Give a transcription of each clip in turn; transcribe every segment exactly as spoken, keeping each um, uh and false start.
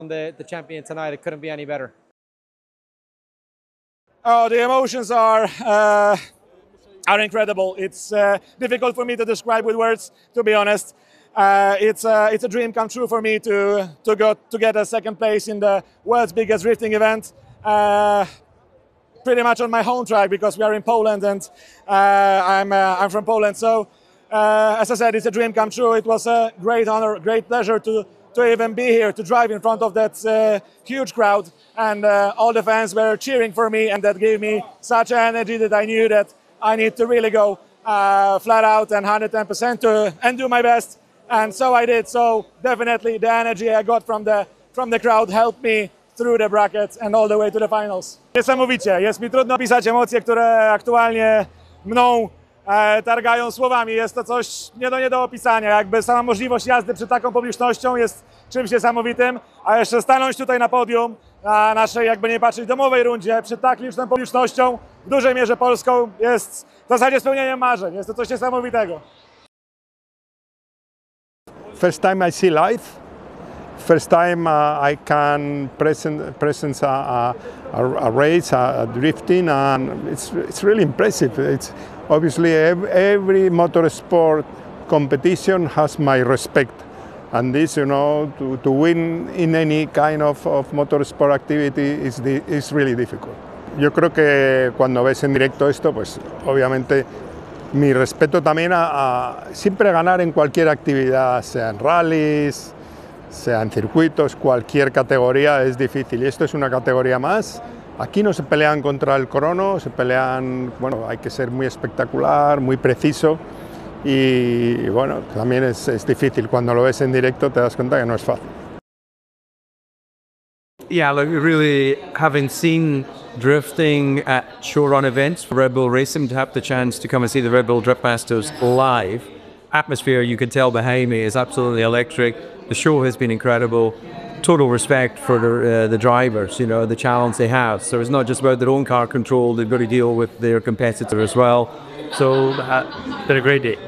The, the champion tonight, it couldn't be any better. Oh, the emotions are uh, are incredible. It's uh, difficult for me to describe with words, to be honest. Uh, it's uh, it's a dream come true for me to to go to get a second place in the world's biggest drifting event. Uh, pretty much on my home track because we are in Poland and uh, I'm uh, I'm from Poland. So uh, as I said, it's a dream come true. It was a great honor, great pleasure to. to even be here, to drive in front of that uh, huge crowd, and uh, all the fans were cheering for me, and that gave me such energy that I knew that I need to really go uh, flat out and one hundred ten percent to, and do my best, and so I did. So definitely the energy I got from the, from the crowd helped me through the brackets and all the way to the finals. Niesamowicie, jest mi trudno opisać emocje, które aktualnie mną E, targają słowami. Jest to coś nie do, nie do opisania. Jakby sama możliwość jazdy przed taką publicznością jest czymś niesamowitym, a jeszcze stanąć tutaj na podium na naszej, jakby nie patrzeć, domowej rundzie przed tak liczną publicznością, w dużej mierze polską, jest w zasadzie spełnieniem marzeń. Jest to coś niesamowitego. First time I see live. First time uh, I can present presence a, a, a race, a, a drifting, and it's it's really impressive. It's obviously every, every motorsport competition has my respect, and this, you know, to, to win in any kind of, of motorsport activity is the, is really difficult. Yo creo que cuando ves en directo esto, pues obviamente mi respeto también a, a siempre ganar en cualquier actividad, sea en rallies, sea en circuitos, cualquier categoría es difícil, y esto es una categoría más. Aquí no se pelean contra el crono, se pelean, bueno, hay que ser muy espectacular, muy preciso, y, y bueno, también es, es difícil. Cuando lo ves en directo te das cuenta que no es fácil. Yeah, like really having seen drifting at showrun events for Red Bull Racing, to have the chance to come and see the Red Bull Drift Masters live, atmosphere you can tell behind me is absolutely electric. The show has been incredible. Total respect for the, uh, the drivers, you know, the challenge they have. So it's not just about their own car control, they've got to deal with their competitor as well. So uh, it's been a great day.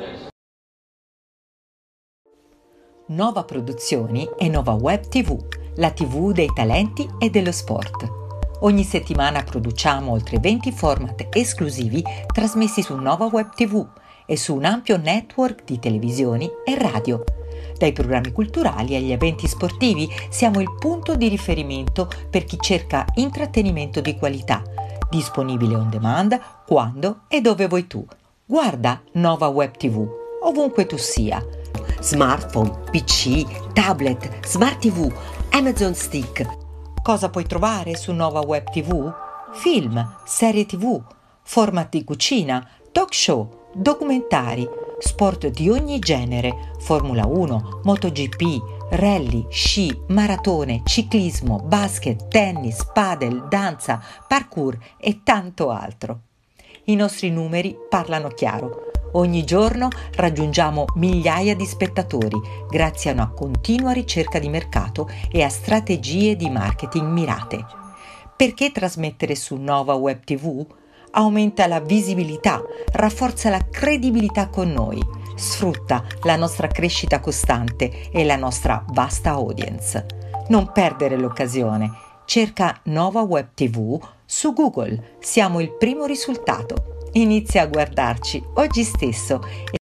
Nova Produzioni e Nova Web tivù, la tivù dei talenti e dello sport. Ogni settimana produciamo oltre venti format esclusivi trasmessi su Nova Web tivù e su un ampio network di televisioni e radio. Dai programmi culturali agli eventi sportivi siamo il punto di riferimento per chi cerca intrattenimento di qualità, disponibile on demand quando e dove vuoi tu. Guarda Nova Web tivù, ovunque tu sia. Smartphone, P C, tablet, Smart tivù, Amazon Stick. Cosa puoi trovare su Nova Web tivù? Film, serie tivù, format di cucina, talk show, documentari, sport di ogni genere, Formula uno, MotoGP, rally, sci, maratone, ciclismo, basket, tennis, padel, danza, parkour e tanto altro. I nostri numeri parlano chiaro. Ogni giorno raggiungiamo migliaia di spettatori grazie a una continua ricerca di mercato e a strategie di marketing mirate. Perché trasmettere su Nova Web tivù? Aumenta la visibilità, rafforza la credibilità con noi, sfrutta la nostra crescita costante e la nostra vasta audience. Non perdere l'occasione. Cerca Nova Web tivù su Google. Siamo il primo risultato. Inizia a guardarci oggi stesso